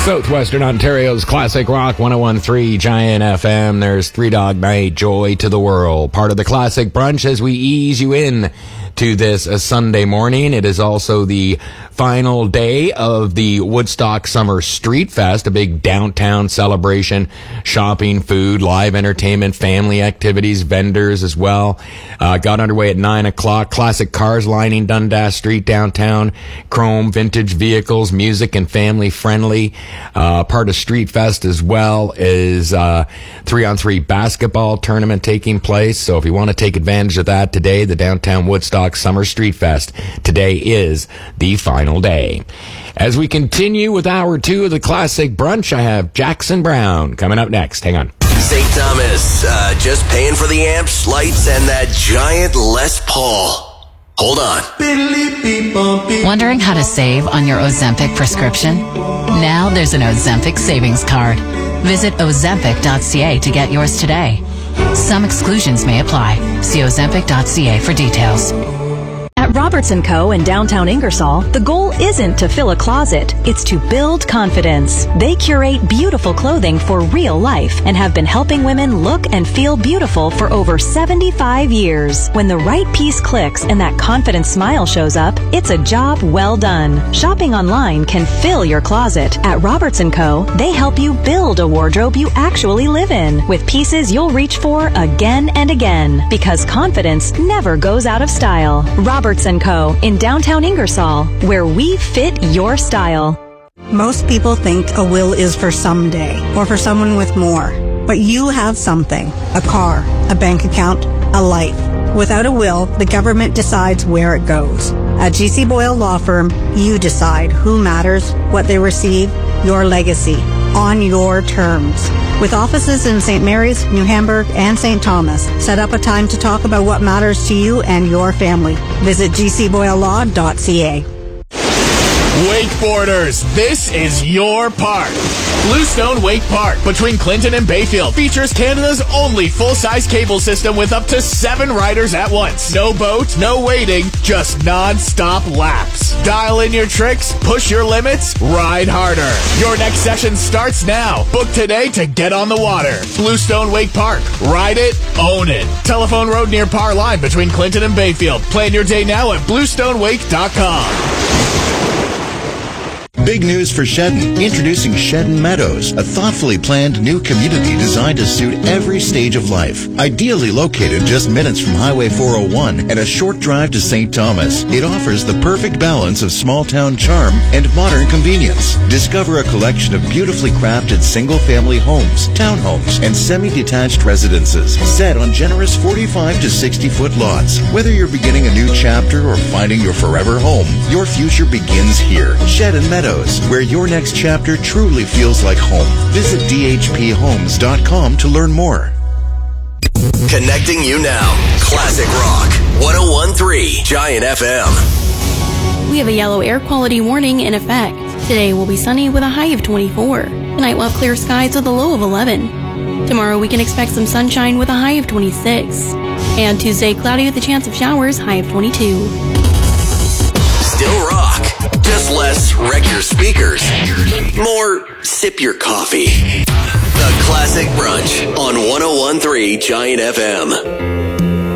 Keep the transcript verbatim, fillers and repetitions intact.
Southwestern Ontario's Classic Rock one oh one point three Giant F M. There's Three Dog Night, Joy to the World. Part of the Classic Brunch as we ease you in to this uh, Sunday morning. It is also the final day of the Woodstock Summer Street Fest, a big downtown celebration, shopping, food, live entertainment, family activities, vendors as well. Uh, got underway at nine o'clock. Classic cars lining Dundas Street downtown, chrome, vintage vehicles, music, and family friendly. Uh, part of Street Fest as well is uh, three-on-three basketball tournament taking place. So if you want to take advantage of that today, the Downtown Woodstock Summer Street Fest, today is the final day. As we continue with hour two of the Classic Brunch, I have Jackson Brown coming up next. Hang on. Saint Thomas, uh, just paying for the amps, lights, and that giant Les Paul. Hold on. Wondering how to save on your Ozempic prescription? Now there's an Ozempic savings card. Visit ozempic dot c a to get yours today. Some exclusions may apply. See ozempic dot c a for details. At Roberts and Co. in downtown Ingersoll, the goal isn't to fill a closet, it's to build confidence. They curate beautiful clothing for real life and have been helping women look and feel beautiful for over seventy-five years. When the right piece clicks and that confident smile shows up, it's a job well done. Shopping online can fill your closet. At Roberts and Co., they help you build a wardrobe you actually live in with pieces you'll reach for again and again because confidence never goes out of style. Roberts and Co. in downtown Ingersoll, where we fit your style. Most people think a will is for someday or for someone with more. But you have something. A car, a bank account, a life. Without a will, the government decides where it goes. At G C Boyle Law Firm, you decide who matters, what they receive, your legacy, on your terms. With offices in Saint Mary's, New Hamburg, and Saint Thomas, set up a time to talk about what matters to you and your family. Visit g c boyle law dot c a. Wakeboarders, this is your park. Bluestone Wake Park, between Clinton and Bayfield, features Canada's only full-size cable system with up to seven riders at once. No boat, no waiting, just non-stop laps. Dial in your tricks, push your limits, ride harder. Your next session starts now. Book today to get on the water. Bluestone Wake Park. Ride it, own it. Telephone Road near Par Line between Clinton and Bayfield. Plan your day now at bluestone wake dot com. Big news for Shedden. Introducing Shedden Meadows, a thoughtfully planned new community designed to suit every stage of life. Ideally located just minutes from Highway four oh one and a short drive to Saint Thomas, it offers the perfect balance of small-town charm and modern convenience. Discover a collection of beautifully crafted single-family homes, townhomes, and semi-detached residences set on generous forty-five to sixty foot lots. Whether you're beginning a new chapter or finding your forever home, your future begins here. Shedden Meadows, where your next chapter truly feels like home. Visit d h p homes dot com to learn more. Connecting you now. Classic Rock one oh one point three Giant F M. We have a yellow air quality warning in effect. Today will be sunny with a high of twenty-four. Tonight we'll have clear skies with a low of eleven. Tomorrow we can expect some sunshine with a high of twenty-six. And Tuesday cloudy with a chance of showers, high of twenty-two. Still rock. Just less wreck your speakers. More sip your coffee. The Classic Brunch on one oh one point three Giant F M.